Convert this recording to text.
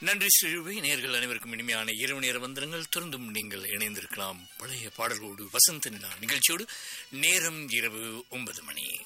நன்றி சிறுவை. நேர்கள் அனைவருக்கும் இனிமையான இரவு நேர வந்தனங்கள். தொடர்ந்தும் நீங்கள் இணைந்திருக்கலாம் பழைய பாடல்களோடு வசந்த நிலா நிகழ்ச்சியோடு. நேரம் இரவு 9 மணி.